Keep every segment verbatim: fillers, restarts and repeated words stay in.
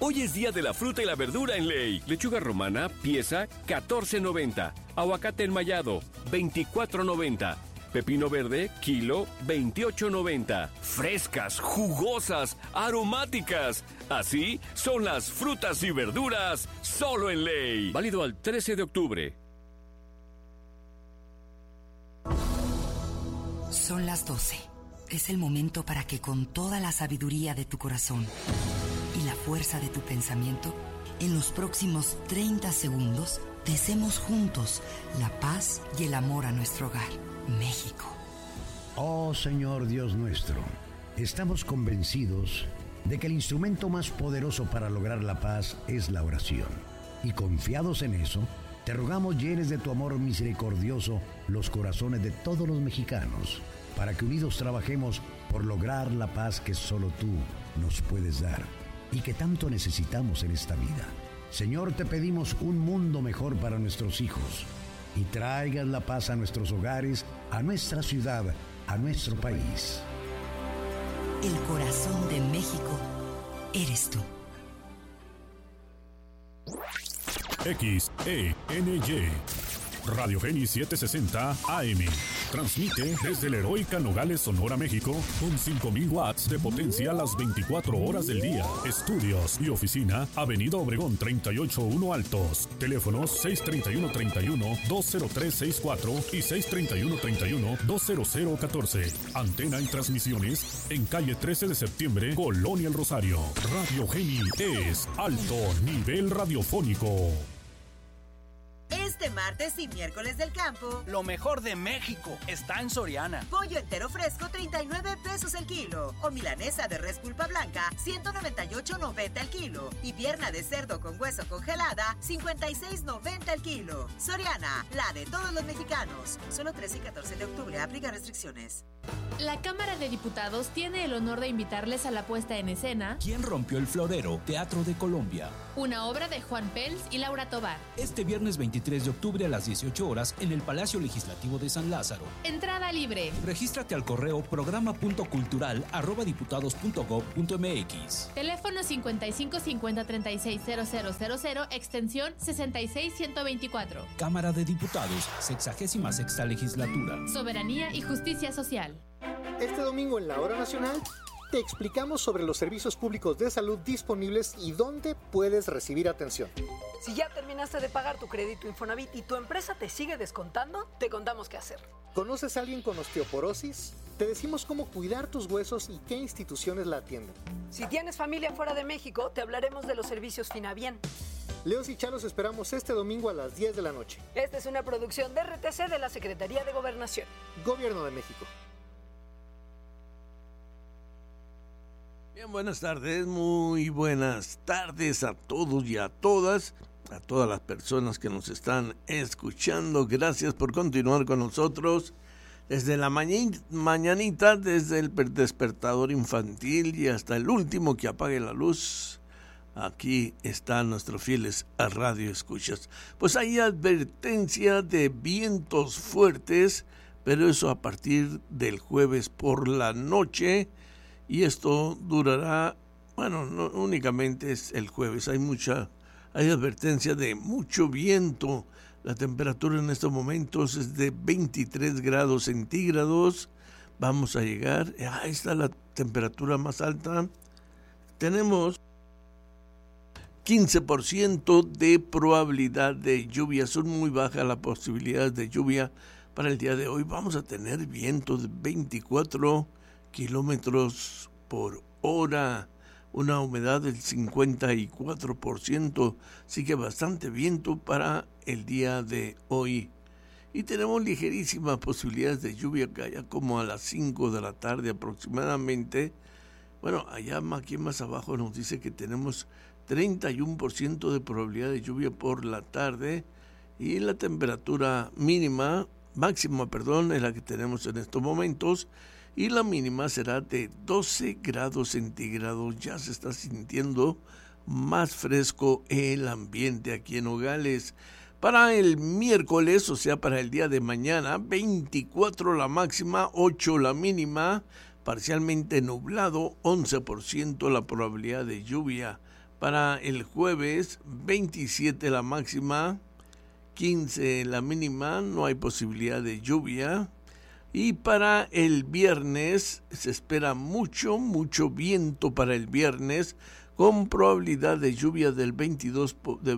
Hoy es día de la fruta y la verdura en Ley. Lechuga romana, pieza, catorce noventa. Aguacate enmayado, veinticuatro noventa. Pepino verde, kilo, veintiocho noventa. Frescas, jugosas, aromáticas. Así son las frutas y verduras solo en Ley. Válido al trece de octubre. Son las doce. Es el momento para que con toda la sabiduría de tu corazón y la fuerza de tu pensamiento, en los próximos treinta segundos, deseemos juntos la paz y el amor a nuestro hogar, México. Oh Señor Dios nuestro, estamos convencidos de que el instrumento más poderoso para lograr la paz es la oración. Y confiados en eso, te rogamos llenes de tu amor misericordioso los corazones de todos los mexicanos, para que unidos trabajemos por lograr la paz que solo tú nos puedes dar y que tanto necesitamos en esta vida. Señor, te pedimos un mundo mejor para nuestros hijos y traigas la paz a nuestros hogares, a nuestra ciudad, a nuestro país. El corazón de México eres tú. X E N Y Radio Geni setecientos sesenta A M. Transmite desde la heroica Nogales, Sonora, México, con cinco mil watts de potencia las veinticuatro horas del día. Estudios y oficina, Avenida Obregón treinta y ocho uno Altos. Teléfonos seis treinta y uno treinta y uno dos cero tres sesenta y cuatro y seis treinta y uno treinta y uno dos cero cero catorce. Antena y transmisiones en calle trece de septiembre, Colonia El Rosario. Radio Geni es alto nivel radiofónico. Este martes y miércoles del campo, lo mejor de México está en Soriana. Pollo entero fresco, treinta y nueve pesos el kilo. O milanesa de res pulpa blanca, ciento noventa y ocho noventa el kilo. Y pierna de cerdo con hueso congelada, cincuenta y seis noventa el kilo. Soriana, la de todos los mexicanos. Solo trece y catorce de octubre, aplica restricciones. La Cámara de Diputados tiene el honor de invitarles a la puesta en escena ¿Quién rompió el florero? Teatro de Colombia. Una obra de Juan Pels y Laura Tobar. Este viernes veintitrés de octubre a las dieciocho horas en el Palacio Legislativo de San Lázaro. Entrada libre. Regístrate al correo programa punto cultural arroba diputados punto gob punto mx. Teléfono cincuenta y cinco cincuenta treinta y seis cero cero cero cero, extensión sesenta y seis ciento veinticuatro. Cámara de Diputados, sexagésima sexta legislatura. Soberanía y justicia social. Este domingo en la Hora Nacional te explicamos sobre los servicios públicos de salud disponibles y dónde puedes recibir atención. Si ya terminaste de pagar tu crédito Infonavit y tu empresa te sigue descontando, te contamos qué hacer. ¿Conoces a alguien con osteoporosis? Te decimos cómo cuidar tus huesos y qué instituciones la atienden. Si tienes familia fuera de México, te hablaremos de los servicios Finabien. Leos y Chalos esperamos este domingo a las diez de la noche. Esta es una producción de R T C de la Secretaría de Gobernación. Gobierno de México. Bien, buenas tardes, muy buenas tardes a todos y a todas, a todas las personas que nos están escuchando. Gracias por continuar con nosotros desde la maña- mañanita, desde el despertador infantil y hasta el último que apague la luz. Aquí están nuestros fieles a Radio Escuchas. Pues hay advertencia de vientos fuertes, pero eso a partir del jueves por la noche. Y esto durará, bueno, no únicamente es el jueves, hay mucha, hay advertencia de mucho viento. La temperatura en estos momentos es de veintitrés grados centígrados. Vamos a llegar, ahí está la temperatura más alta. Tenemos quince por ciento de probabilidad de lluvia, son muy bajas las posibilidades de lluvia para el día de hoy. Vamos a tener vientos de veinticuatro kilómetros por hora, una humedad del cincuenta y cuatro por ciento, así que bastante viento para el día de hoy. Y tenemos ligerísimas posibilidades de lluvia que allá como a las cinco de la tarde aproximadamente. Bueno, allá aquí más abajo nos dice que tenemos treinta y uno por ciento de probabilidad de lluvia por la tarde y la temperatura mínima, máxima, perdón, es la que tenemos en estos momentos. Y la mínima será de doce grados centígrados. Ya se está sintiendo más fresco el ambiente aquí en Nogales. Para el miércoles, o sea, para el día de mañana, veinticuatro la máxima, ocho la mínima, parcialmente nublado, once por ciento la probabilidad de lluvia. Para el jueves, veintisiete la máxima, quince la mínima, no hay posibilidad de lluvia. Y para el viernes se espera mucho, mucho viento para el viernes, con probabilidad de lluvia del veintidós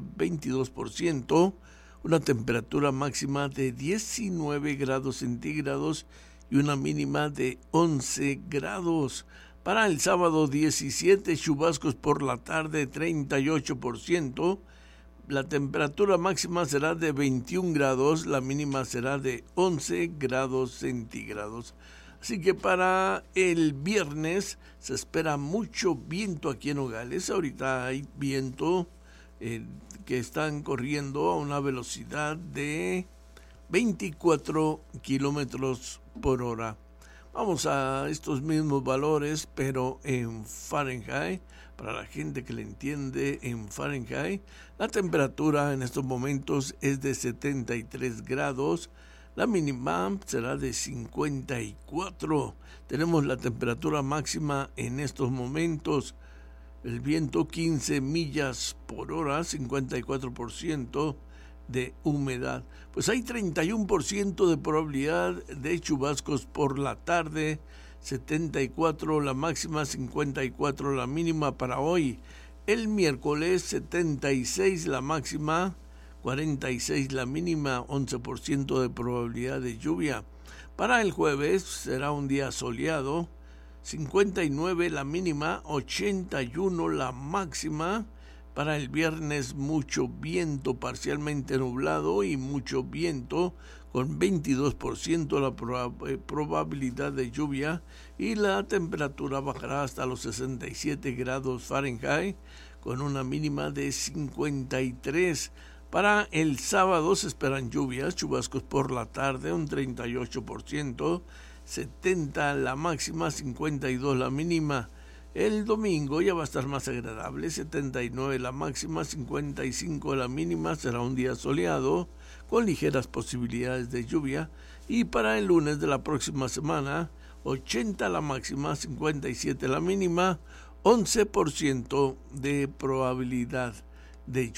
por ciento, una temperatura máxima de diecinueve grados centígrados y una mínima de once grados. Para el sábado diecisiete, chubascos por la tarde, treinta y ocho por ciento. La temperatura máxima será de veintiún grados, la mínima será de once grados centígrados. Así que para el viernes se espera mucho viento aquí en Nogales. Ahorita hay viento eh, que están corriendo a una velocidad de veinticuatro kilómetros por hora. Vamos a estos mismos valores, pero en Fahrenheit. Para la gente que le entiende en Fahrenheit, la temperatura en estos momentos es de setenta y tres grados, la mínima será de cincuenta y cuatro. Tenemos la temperatura máxima en estos momentos, el viento quince millas por hora, cincuenta y cuatro por ciento de humedad. Pues hay treinta y uno por ciento de probabilidad de chubascos por la tarde, setenta y cuatro la máxima, cincuenta y cuatro la mínima para hoy. El miércoles, setenta y seis la máxima, cuarenta y seis la mínima, once por ciento de probabilidad de lluvia. Para el jueves será un día soleado, cincuenta y nueve la mínima, ochenta y uno la máxima. Para el viernes mucho viento, parcialmente nublado y mucho viento, con veintidós por ciento la probabilidad de lluvia, y la temperatura bajará hasta los sesenta y siete grados Fahrenheit con una mínima de cincuenta y tres. Para el sábado se esperan lluvias, chubascos por la tarde, un treinta y ocho por ciento, setenta la máxima, cincuenta y dos la mínima. El domingo ya va a estar más agradable, setenta y nueve la máxima, cincuenta y cinco la mínima, será un día soleado con ligeras posibilidades de lluvia. Y para el lunes de la próxima semana, ochenta la máxima, cincuenta y siete la mínima, once por ciento de probabilidad de lluvia.